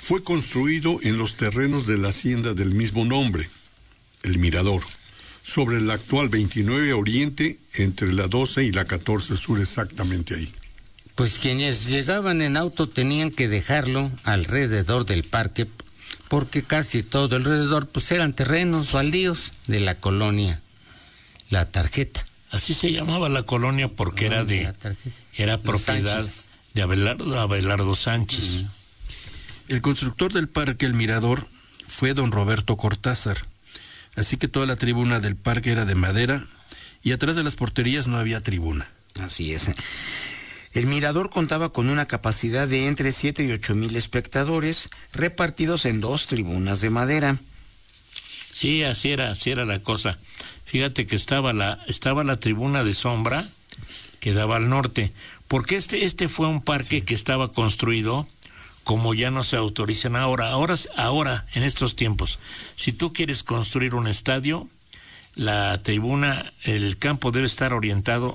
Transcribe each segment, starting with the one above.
fue construido en los terrenos de la hacienda del mismo nombre, El Mirador, sobre el actual 29 Oriente, entre la 12 y la 14 Sur, exactamente ahí. Pues quienes llegaban en auto tenían que dejarlo alrededor del parque, porque casi todo alrededor pues eran terrenos baldíos de la colonia La Tarjeta. Así se llamaba la colonia porque era propiedad Sánchez. de Abelardo Sánchez. El constructor del parque El Mirador fue don Roberto Cortázar, así que toda la tribuna del parque era de madera y atrás de las porterías no había tribuna. Así es. El Mirador contaba con una capacidad de entre 7 y 8 mil espectadores, repartidos en 2 tribunas de madera. Sí, así era la cosa. Fíjate que estaba la tribuna de sombra que daba al norte, porque este fue un parque que estaba construido como ya no se autorizan ahora en estos tiempos. Si tú quieres construir un estadio, la tribuna, el campo debe estar orientado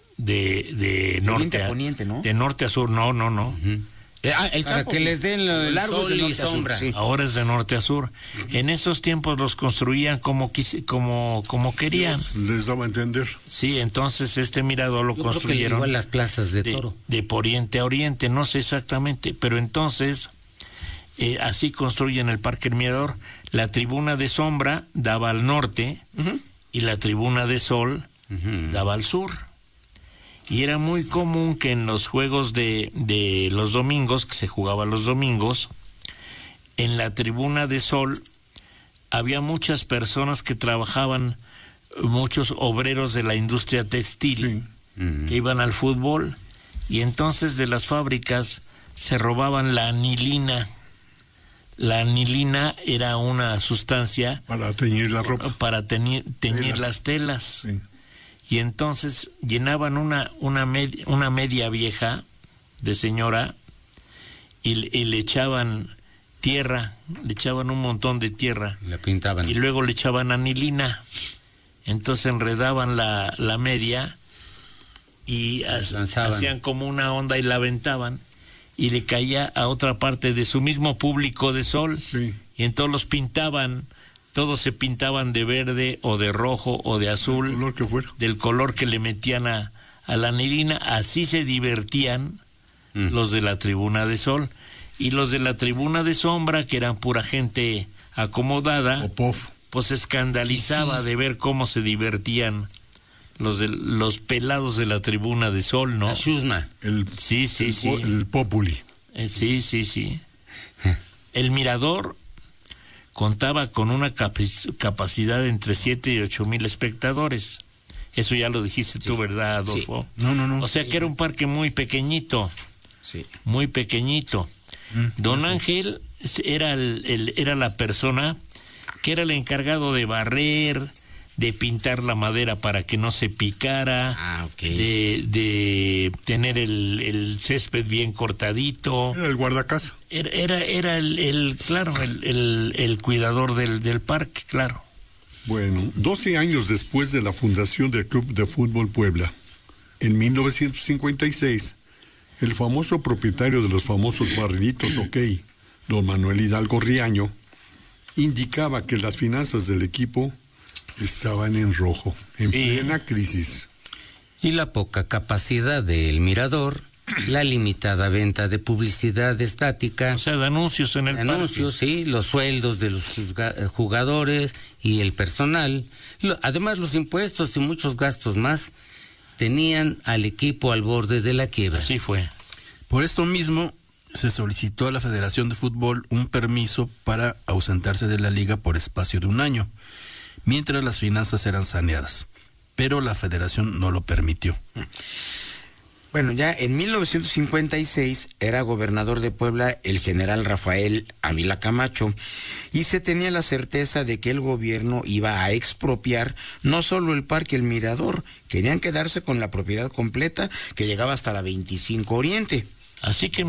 de norte a poniente, ¿no? De norte a sur, no. El Para campo, que les den largos sol de y norte a sur, sombra. sí. Ahora es de norte a sur. En esos tiempos los construían como querían. Les daba a entender. Sí, entonces este mirador lo Yo creo que construyeron igual las plazas de toro. de poniente a oriente, no sé exactamente, pero entonces así construyen el Parque El Mirador. La tribuna de sombra daba al norte y la tribuna de sol daba al sur. Y era muy común que en los juegos de los domingos, que se jugaban los domingos, en la tribuna de sol había muchas personas que trabajaban, muchos obreros de la industria textil, que iban al fútbol, y entonces de las fábricas se robaban la anilina. La anilina era una sustancia Para teñir la ropa. para teñir las telas. Sí. Y entonces llenaban una media vieja de señora y le echaban tierra, le echaban un montón de tierra. La pintaban. Y luego le echaban anilina. Entonces enredaban la media y hacían como una onda y la aventaban y le caía a otra parte de su mismo público de sol. Sí. Y entonces los pintaban. Todos se pintaban de verde o de rojo o de azul, El color que fuera. del color que le metían a la anilina. Así se divertían los de la tribuna de sol. Y los de la tribuna de sombra, que eran pura gente acomodada, pues se escandalizaba de ver cómo se divertían los pelados de la tribuna de sol, ¿no? La chusma. Sí. El populi. Sí. El Mirador contaba con una capacidad de entre 7 y 8 mil espectadores. Eso ya lo dijiste tú, ¿verdad, Adolfo? Sí. No. O sea que era un parque muy pequeñito. Sí. Muy pequeñito. Don Ángel era la persona que era el encargado de barrer, de pintar la madera para que no se picara, de tener el césped bien cortadito. Era el guardacasa. Era el cuidador del parque, claro. Bueno, 12 años después de la fundación del Club de Fútbol Puebla, en 1956, el famoso propietario de los famosos barrilitos OK, don Manuel Hidalgo Riaño, indicaba que las finanzas del equipo estaban en rojo, en plena crisis. Y la poca capacidad del Mirador, la limitada venta de publicidad estática. O sea, de anuncios en el parque. Anuncios, sí, los sueldos de los jugadores y el personal. Además, los impuestos y muchos gastos más tenían al equipo al borde de la quiebra. Así fue. Por esto mismo, se solicitó a la Federación de Fútbol un permiso para ausentarse de la liga por espacio de un año, mientras las finanzas eran saneadas, pero la Federación no lo permitió. Bueno, ya en 1956 era gobernador de Puebla el general Rafael Ávila Camacho y se tenía la certeza de que el gobierno iba a expropiar no solo el Parque El Mirador, querían quedarse con la propiedad completa que llegaba hasta la 25 Oriente. Así que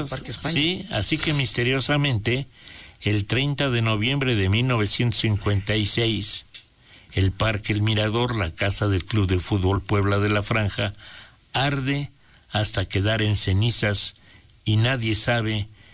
misteriosamente, el 30 de noviembre de 1956, el Parque El Mirador, la casa del Club de Fútbol Puebla de la Franja, arde hasta quedar en cenizas y nadie sabe